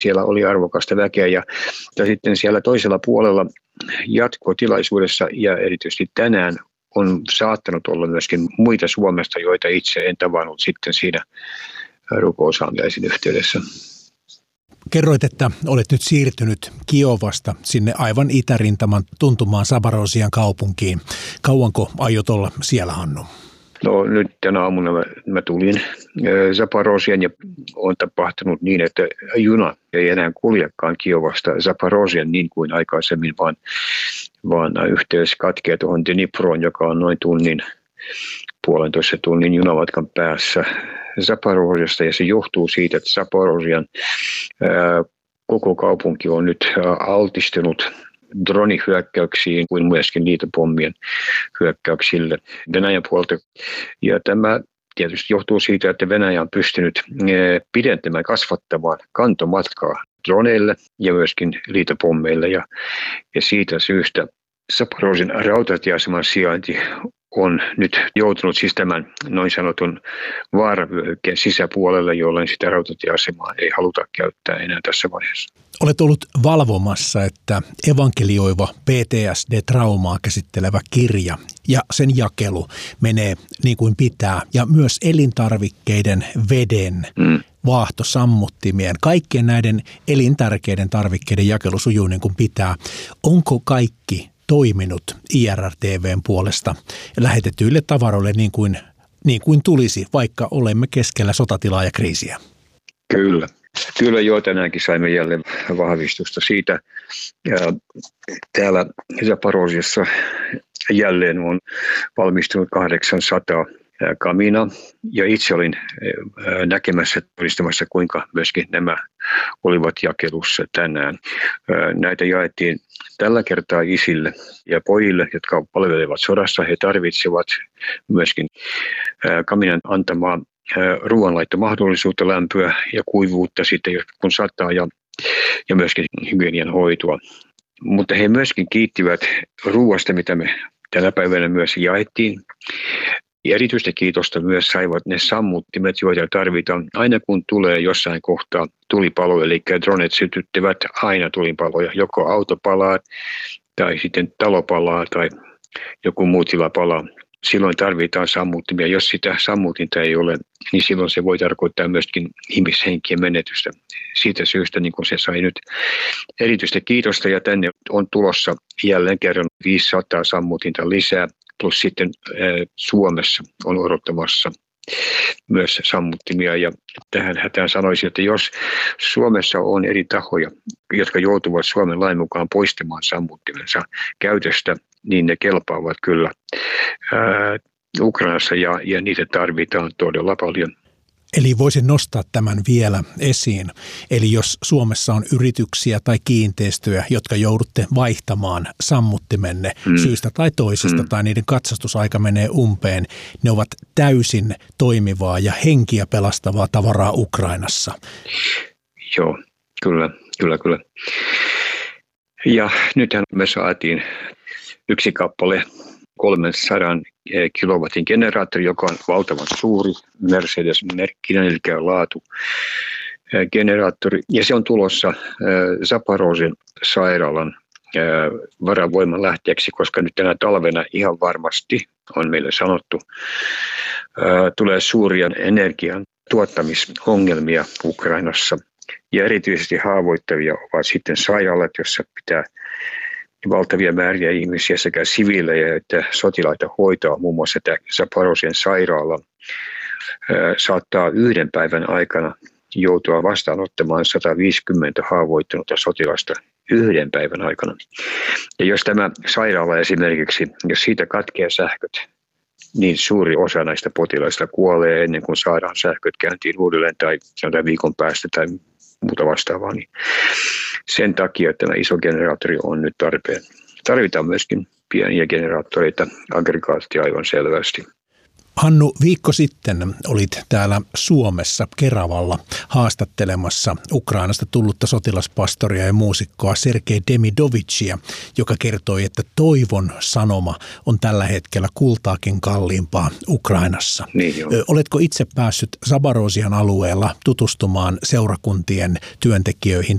Siellä oli arvokasta väkeä ja sitten siellä toisella puolella jatkotilaisuudessa ja erityisesti tänään on saattanut olla myöskin muita Suomesta, joita itse en tavannut sitten siinä rukousaamiaisen yhteydessä. Kerroit, että olet nyt siirtynyt Kiovasta sinne aivan itärintaman tuntumaan Zaporozhian kaupunkiin. Kauanko aiot olla siellä, Hannu? No nyt tänä aamuna mä tulin Zaporozhian ja on tapahtunut niin, että juna ei enää kuljekaan Kiovasta Zaporozhian niin kuin aikaisemmin, vaan yhteys katkeaa tuohon Dniproon, joka on noin puolentoista tunnin junamatkan päässä Zaporozhiasta, ja se johtuu siitä, että Zaporozhian koko kaupunki on nyt altistunut dronihyökkäyksiin kuin myöskin liitopommien hyökkäyksille Venäjän puolta. Ja tämä tietysti johtuu siitä, että Venäjä on pystynyt pidentämään, kasvattamaan kantomatkaa droneille ja myöskin liitopommeille. Ja siitä syystä Zaporozhian rautatieaseman sijainti on nyt joutunut siis tämän noin sanotun vaaravyöhykkeen sisäpuolelle, jolloin sitä rautatieasemaa ei haluta käyttää enää tässä vaiheessa. Olet ollut valvomassa, että evankelioiva PTSD-traumaa käsittelevä kirja ja sen jakelu menee niin kuin pitää, ja myös elintarvikkeiden, veden, vaahtosammuttimien, kaikkien näiden elintärkeiden tarvikkeiden jakelu sujuu niin kuin pitää. Onko kaikki toiminut IRR-TV:n puolesta lähetetyille tavaroille niin kuin tulisi, vaikka olemme keskellä sotatilaa ja kriisiä? Kyllä jo tänäänkin saimme jälleen vahvistusta siitä. Ja täällä Zaporozhiassa jälleen on valmistunut 800 kamina, ja itse olin näkemässä, todistamassa, kuinka myöskin nämä olivat jakelussa tänään. Näitä jaettiin tällä kertaa isille ja pojille, jotka palvelevat sodassa. He tarvitsevat myöskin kaminan antamaa ruoanlaittomahdollisuutta, lämpöä ja kuivuutta sitten, kun sataa, ja myöskin hygienian hoitoa. Mutta he myöskin kiittivät ruoasta, mitä me tänä päivänä myös jaettiin. Ja erityistä kiitosta myös saivat ne sammuttimet, joita tarvitaan aina kun tulee jossain kohtaa tulipalo, eli dronet sytyttävät aina tulipaloja, joko auto palaa tai sitten talo palaa tai joku muu tila palaa. Silloin tarvitaan sammuttimia. Jos sitä sammutinta ei ole, niin silloin se voi tarkoittaa myöskin ihmishenkien menetystä. Siitä syystä niin kun se sai nyt erityistä kiitosta, ja tänne on tulossa jälleen kerran 500 sammutinta lisää. Plus sitten Suomessa on odottamassa myös sammuttimia, ja tähän hätään sanoisin, että jos Suomessa on eri tahoja, jotka joutuvat Suomen lain mukaan poistamaan sammuttimensa käytöstä, niin ne kelpaavat kyllä Ukrainassa, ja niitä tarvitaan todella paljon. Eli voisin nostaa tämän vielä esiin. Eli jos Suomessa on yrityksiä tai kiinteistöjä, jotka joudutte vaihtamaan sammuttimenne syystä tai toisesta, tai niiden katsastusaika menee umpeen, ne ovat täysin toimivaa ja henkiä pelastavaa tavaraa Ukrainassa. Joo, kyllä. Ja nythän me saatiin yksi kappale 300 kilowatin generaattori, joka on valtavan suuri, Mercedes-merkkinen, eli laatu generaattori. Ja se on tulossa Zaporozhian sairaalan varavoiman lähteeksi, koska nyt tänä talvena ihan varmasti, on meille sanottu, tulee suuria energian tuottamisongelmia Ukrainassa. Ja erityisesti haavoittavia ovat sitten sairaalat, jossa pitää valtavia määriä ihmisiä, sekä siviilejä että sotilaita hoitaa. Muun muassa tämä Zaporozhian sairaala saattaa yhden päivän aikana joutua vastaanottamaan 150 haavoittunutta sotilasta yhden päivän aikana. Ja jos tämä sairaala esimerkiksi, jos siitä katkeaa sähköt, niin suuri osa näistä potilaista kuolee ennen kuin saadaan sähköt käyntiin uudelleen tai sanotaan viikon päästä tai muuta vastaavaa. Niin sen takia tämä iso generaattori on nyt tarpeen. Tarvitaan myöskin pieniä generaattoreita, aggregaattia aivan selvästi. Hannu, viikko sitten olit täällä Suomessa Keravalla haastattelemassa Ukrainasta tullutta sotilaspastoria ja muusikkoa Sergei Demidovicia, joka kertoi, että toivon sanoma on tällä hetkellä kultaakin kalliimpaa Ukrainassa. Niin jo. Oletko itse päässyt Zaporozhian alueella tutustumaan seurakuntien työntekijöihin